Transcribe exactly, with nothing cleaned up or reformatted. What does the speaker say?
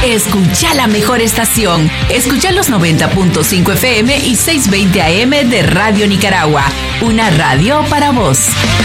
Escucha la mejor estación. Escucha los noventa punto cinco F M y seiscientos veinte A M de Radio Nicaragua. Una radio para vos.